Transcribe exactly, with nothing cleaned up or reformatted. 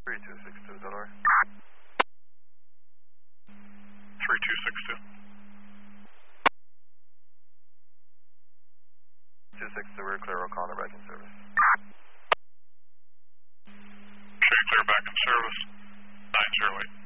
three two six two, Delaware. three two six two. two six two, we're clear, O'Connor back in service. Okay, clear back in service. nine zero eight.